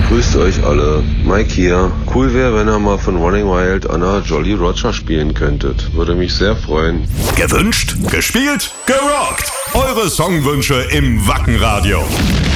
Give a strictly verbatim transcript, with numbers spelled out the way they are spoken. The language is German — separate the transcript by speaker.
Speaker 1: Grüßt euch alle. Mike hier. Cool wäre, wenn ihr mal von Running Wild Anna Jolly Roger spielen könntet. Würde mich sehr freuen.
Speaker 2: Gewünscht, gespielt, gerockt. Eure Songwünsche im Wacken Radio.